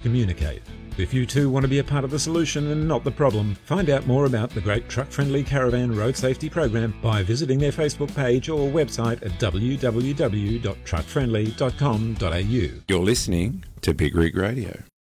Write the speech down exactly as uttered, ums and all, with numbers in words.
communicate. If you too want to be a part of the solution and not the problem, find out more about the great Truck Friendly Caravan Road Safety Program by visiting their Facebook page or website at w w w dot truck friendly dot com dot a u. You're listening to Big Rig Radio.